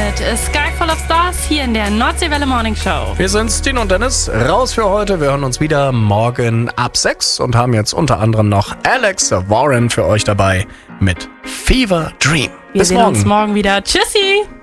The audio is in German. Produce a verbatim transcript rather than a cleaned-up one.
mit Sky Full of Stars hier in der Nordseewelle Morning Show. Wir sind's, Tino und Dennis, raus für heute. Wir hören uns wieder morgen ab sechs und haben jetzt unter anderem noch Alex Warren für euch dabei mit Fever Dream. Wir Bis sehen morgen. uns morgen wieder. Tschüssi!